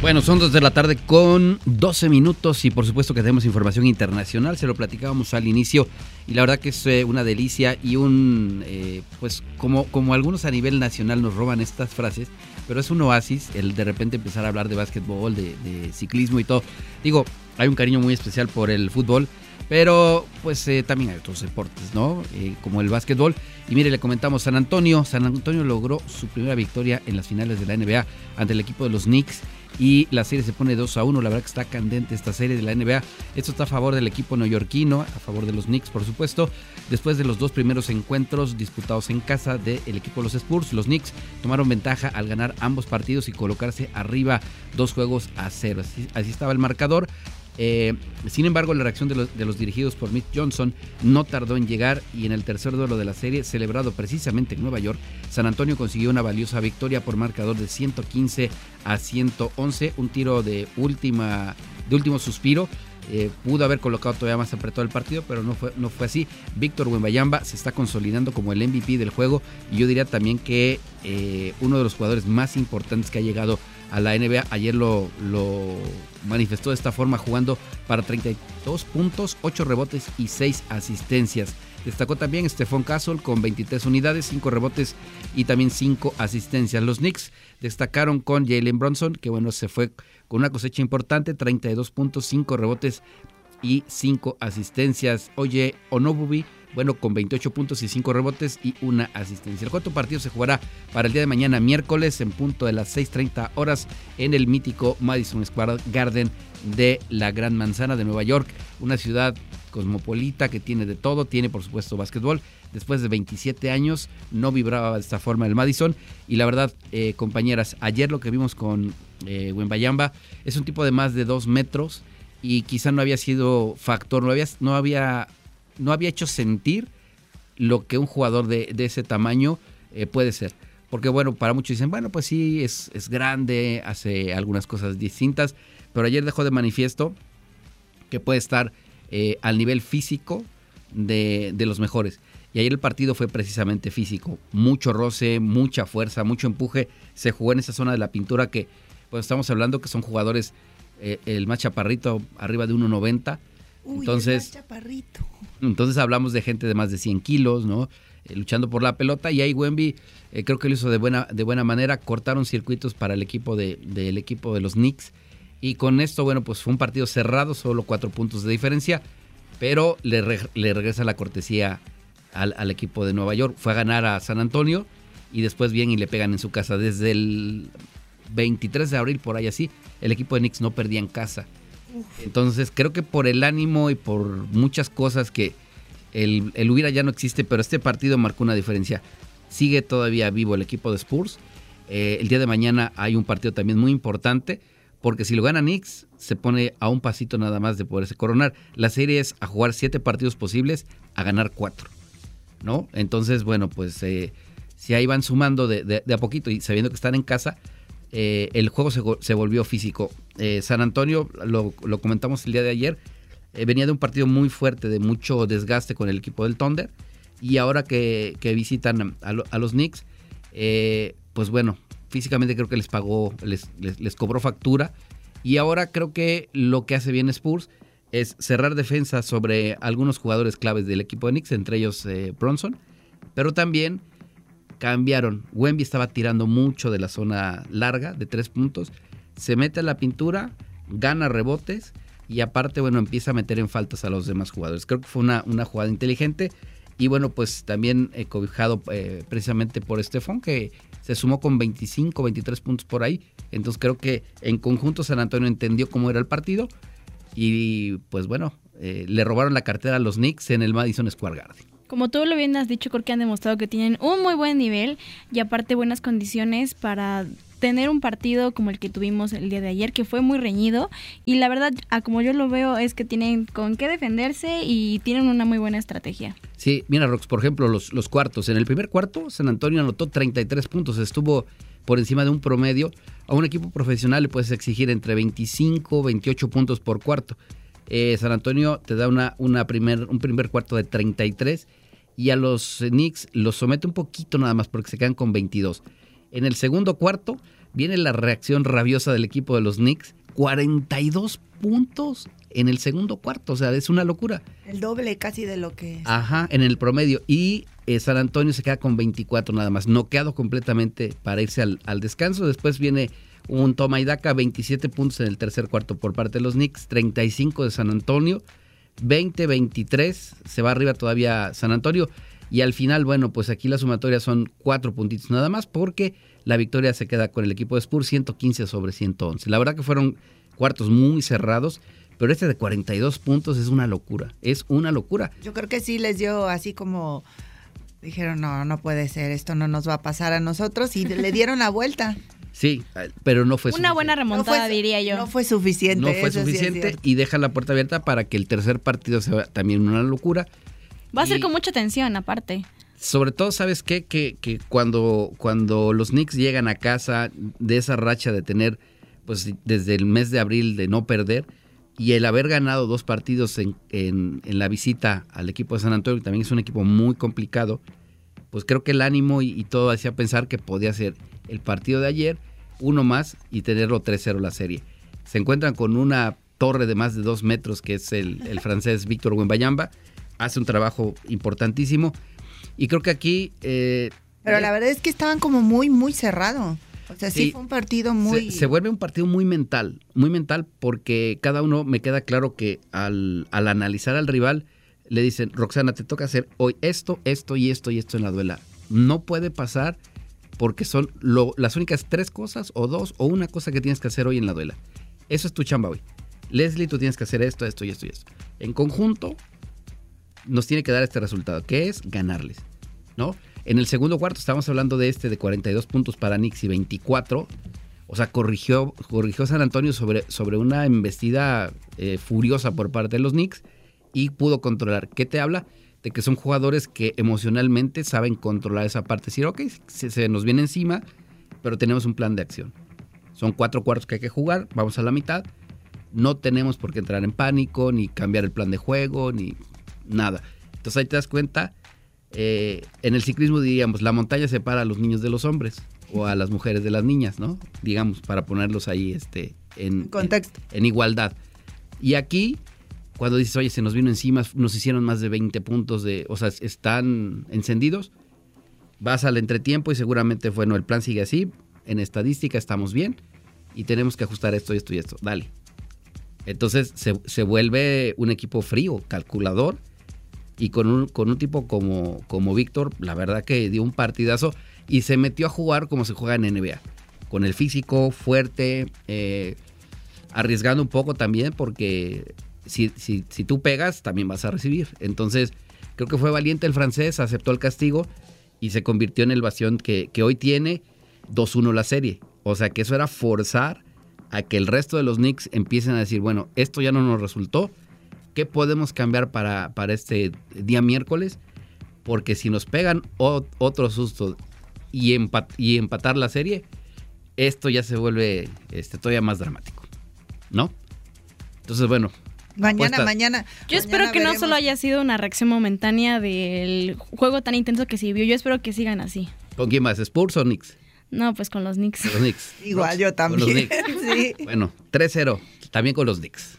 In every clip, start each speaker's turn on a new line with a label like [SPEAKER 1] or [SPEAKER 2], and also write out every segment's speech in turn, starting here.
[SPEAKER 1] Bueno, son 2 de la tarde con 12 minutos y por supuesto que tenemos información internacional, se lo platicábamos al inicio y la verdad que es una delicia y pues como algunos a nivel nacional nos roban estas frases, pero es un oasis el de repente empezar a hablar de básquetbol, de ciclismo y todo. Digo, hay un cariño muy especial por el fútbol, pero pues también hay otros deportes, ¿no? Como el básquetbol. Y mire, le comentamos, San Antonio logró su primera victoria en las finales de la NBA ante el equipo de los Knicks y la serie se pone 2-1, la verdad que está candente esta serie de la NBA. Esto está a favor del equipo neoyorquino, a favor de los Knicks por supuesto, después de los dos primeros encuentros disputados en casa del equipo de los Spurs. Los Knicks tomaron ventaja al ganar ambos partidos y colocarse arriba 2-0. Así estaba el marcador. Sin embargo, la reacción de los dirigidos por Mitch Johnson no tardó en llegar y en el tercer duelo de la serie, celebrado precisamente en Nueva York, San Antonio consiguió una valiosa victoria por marcador de 115-111, un tiro de último suspiro. Pudo haber colocado todavía más apretado el partido, pero no fue así. Víctor Wembanyama se está consolidando como el MVP del juego y yo diría también que uno de los jugadores más importantes que ha llegado a la NBA. Ayer lo manifestó de esta forma, jugando para 32 puntos, 8 rebotes y 6 asistencias. Destacó también Stephon Castle con 23 unidades, 5 rebotes y también 5 asistencias. Los Knicks destacaron con Jalen Brunson, que bueno, se fue con una cosecha importante, 32 puntos, 5 rebotes y 5 asistencias. Oye Onobubi, bueno, con 28 puntos y 5 rebotes y una asistencia. El cuarto partido se jugará para el día de mañana, miércoles, en punto de las 6:30 horas en el mítico Madison Square Garden de la Gran Manzana de Nueva York, una ciudad cosmopolita que tiene de todo, tiene por supuesto básquetbol. Después de 27 años no vibraba de esta forma el Madison y la verdad, compañeras, ayer lo que vimos con Wembanyama es un tipo de más de 2 metros y quizá no había sido factor, no había hecho sentir lo que un jugador de ese tamaño puede ser. Porque bueno, para muchos dicen, bueno, pues sí, es grande, hace algunas cosas distintas, pero ayer dejó de manifiesto que puede estar al nivel físico de los mejores. Y ayer el partido fue precisamente físico, mucho roce, mucha fuerza, mucho empuje. Se jugó en esa zona de la pintura que, pues estamos hablando que son jugadores, el más chaparrito, arriba de 1.90. Entonces hablamos de gente de más de 100 kilos, ¿no? Luchando por la pelota, y ahí Wemby creo que lo hizo de buena manera. Cortaron circuitos para el equipo del equipo de los Knicks, y con esto, bueno, pues fue un partido cerrado, solo 4 puntos de diferencia, pero le regresa la cortesía al equipo de Nueva York. Fue a ganar a San Antonio y después bien y le pegan en su casa. Desde el 23 de abril, por ahí así, el equipo de Knicks no perdía en casa. Entonces creo que por el ánimo y por muchas cosas que el hubiera ya no existe, pero este partido marcó una diferencia. Sigue todavía vivo el equipo de Spurs. El día de mañana hay un partido también muy importante, porque si lo gana Knicks se pone a un pasito nada más de poderse coronar. La serie es a jugar 7 partidos posibles, a ganar 4, ¿no? Entonces, bueno, pues si ahí van sumando de a poquito y sabiendo que están en casa, el juego se volvió físico. San Antonio, lo comentamos el día de ayer, venía de un partido muy fuerte, de mucho desgaste con el equipo del Thunder, y ahora que visitan a los Knicks, pues bueno, físicamente creo que les pagó, les cobró factura, y ahora creo que lo que hace bien Spurs es cerrar defensa sobre algunos jugadores claves del equipo de Knicks, entre ellos Brunson, pero también cambiaron. Wemby estaba tirando mucho de la zona larga de 3 puntos, se mete a la pintura, gana rebotes y aparte, bueno, empieza a meter en faltas a los demás jugadores. Creo que fue una jugada inteligente y bueno, pues también cobijado precisamente por Stephon, que se sumó con 25, 23 puntos por ahí. Entonces creo que en conjunto San Antonio entendió cómo era el partido y pues bueno, le robaron la cartera a los Knicks en el Madison Square Garden.
[SPEAKER 2] Como tú lo bien has dicho, creo que han demostrado que tienen un muy buen nivel y aparte buenas condiciones para tener un partido como el que tuvimos el día de ayer, que fue muy reñido, y la verdad, como yo lo veo, es que tienen con qué defenderse y tienen una muy buena estrategia.
[SPEAKER 1] Sí, mira, Rox, por ejemplo, los cuartos. En el primer cuarto, San Antonio anotó 33 puntos, estuvo por encima de un promedio. A un equipo profesional le puedes exigir entre 25, 28 puntos por cuarto. San Antonio te da un primer cuarto de 33 y a los Knicks los somete un poquito nada más porque se quedan con 22. En el segundo cuarto viene la reacción rabiosa del equipo de los Knicks. 42 puntos en el segundo cuarto, o sea, es una locura.
[SPEAKER 3] El doble casi de lo que es.
[SPEAKER 1] Ajá, en el promedio. Y San Antonio se queda con 24 nada más, noqueado completamente para irse al descanso. Después viene un toma y daca, 27 puntos en el tercer cuarto por parte de los Knicks, 35 de San Antonio, 20-23, se va arriba todavía San Antonio. Y al final, bueno, pues aquí la sumatoria son 4 puntitos nada más, porque la victoria se queda con el equipo de Spurs, 115-111. La verdad que fueron cuartos muy cerrados, pero este de 42 puntos es una locura, es una locura.
[SPEAKER 3] Yo creo que sí les dio así como, dijeron, no puede ser, esto no nos va a pasar a nosotros, y le dieron la vuelta.
[SPEAKER 1] Sí, pero no fue
[SPEAKER 2] una
[SPEAKER 1] suficiente.
[SPEAKER 2] buena remontada, diría yo.
[SPEAKER 3] No fue suficiente.
[SPEAKER 1] No fue suficiente sí, y deja la puerta abierta para que el tercer partido sea también una locura.
[SPEAKER 2] Va a ser con mucha tensión, aparte.
[SPEAKER 1] Sobre todo, ¿sabes qué? Que cuando los Knicks llegan a casa de esa racha de tener, pues desde el mes de abril de no perder, y el haber ganado 2 partidos en la visita al equipo de San Antonio, que también es un equipo muy complicado, pues creo que el ánimo y todo hacía pensar que podía ser el partido de ayer, uno más, y tenerlo 3-0 la serie. Se encuentran con una torre de más de 2 metros, que es el francés Víctor Wembanyama. Hace un trabajo importantísimo. Y creo que aquí...
[SPEAKER 3] pero la verdad es que estaban como muy, muy cerrado. O sea, sí fue un partido muy...
[SPEAKER 1] Se vuelve un partido muy mental porque cada uno, me queda claro que al analizar al rival, le dicen, Roxana, te toca hacer hoy esto y esto en la duela. No puede pasar porque son las únicas 3 cosas, o 2, o una cosa que tienes que hacer hoy en la duela. Eso es tu chamba hoy. Leslie, tú tienes que hacer esto. En conjunto, nos tiene que dar este resultado, que es ganarles, ¿no? En el segundo cuarto estamos hablando de 42 puntos para Knicks y 24. O sea, corrigió San Antonio sobre una embestida furiosa por parte de los Knicks y pudo controlar. ¿Qué te habla? De que son jugadores que emocionalmente saben controlar esa parte. Decir, ok, se nos viene encima, pero tenemos un plan de acción. Son 4 cuartos que hay que jugar, vamos a la mitad. No tenemos por qué entrar en pánico, ni cambiar el plan de juego, ni nada. Entonces ahí te das cuenta, en el ciclismo diríamos, la montaña separa a los niños de los hombres, o a las mujeres de las niñas, ¿no? Digamos, para ponerlos ahí en contexto, en igualdad. Y aquí, cuando dices, oye, se nos vino encima, nos hicieron más de 20 puntos, o sea, están encendidos, vas al entretiempo y seguramente, bueno, el plan sigue así, en estadística estamos bien, y tenemos que ajustar esto, dale. Entonces se vuelve un equipo frío, calculador, y con un tipo como Víctor, la verdad que dio un partidazo y se metió a jugar como se juega en NBA, con el físico fuerte, arriesgando un poco también, porque si tú pegas, también vas a recibir. Entonces, creo que fue valiente el francés, aceptó el castigo y se convirtió en el bastión que hoy tiene 2-1 la serie. O sea, que eso era forzar a que el resto de los Knicks empiecen a decir, bueno, esto ya no nos resultó, ¿qué podemos cambiar para este día miércoles? Porque si nos pegan otro susto y empatar la serie, esto ya se vuelve todavía más dramático, ¿no? Entonces, bueno.
[SPEAKER 3] Mañana.
[SPEAKER 2] Yo espero que veremos. No solo haya sido una reacción momentánea del juego tan intenso que se vio, yo espero que sigan así.
[SPEAKER 1] ¿Con quién más? ¿Spurs o Knicks?
[SPEAKER 2] No, pues con los Knicks.
[SPEAKER 1] Los Knicks.
[SPEAKER 3] Igual yo también.
[SPEAKER 1] Con los Knicks.
[SPEAKER 3] Sí.
[SPEAKER 1] Bueno, 3-0, también con los Knicks.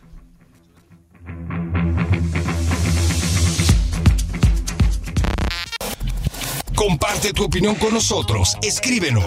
[SPEAKER 4] Comparte tu opinión con nosotros. Escríbenos